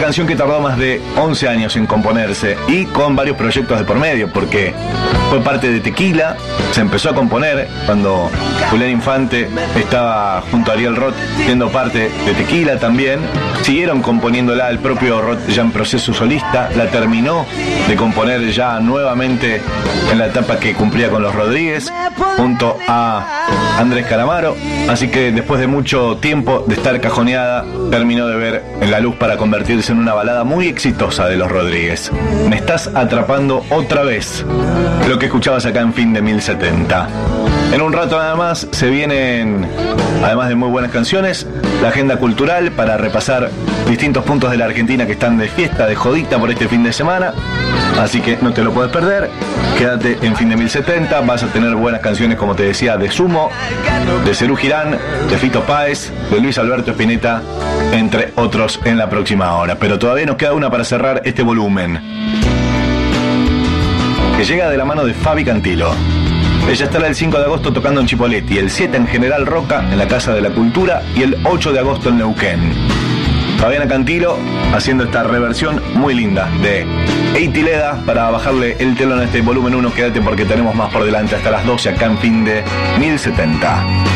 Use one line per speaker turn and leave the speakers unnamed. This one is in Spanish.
canción que tardó más de 11 años en componerse y con varios proyectos de por medio, porque fue parte de Tequila, se empezó a componer cuando Julián Infante estaba junto a Ariel Roth siendo parte de Tequila también. Siguieron componiéndola, el propio Roth ya en proceso solista, la terminó de componer ya nuevamente en la etapa que cumplía con los Rodríguez, junto a Andrés Calamaro, así que después de mucho tiempo de estar cajoneada, terminó de ver en la luz para convertirse en una balada muy exitosa de los Rodríguez. Me estás atrapando otra vez, lo que escuchabas acá en Fin de 1070. En un rato nada más se vienen, además de muy buenas canciones, la agenda cultural para repasar distintos puntos de la Argentina que están de fiesta, de jodita por este fin de semana. Así que no te lo puedes perder. Quédate en Fin de 1070. Vas a tener buenas canciones, como te decía, de Sumo, de Serú Girán, de Fito Páez, de Luis Alberto Spinetta, entre otros en la próxima hora. Pero todavía nos queda una para cerrar este volumen, que llega de la mano de Fabi Cantilo. Ella estará el 5 de agosto tocando en Chipoleti, el 7 en General Roca, en la Casa de la Cultura, y el 8 de agosto en Neuquén. Fabiana Cantilo haciendo esta reversión muy linda de Eitileda para bajarle el telón a este volumen 1. Quédate porque tenemos más por delante hasta las 12 acá en Fin de 1070.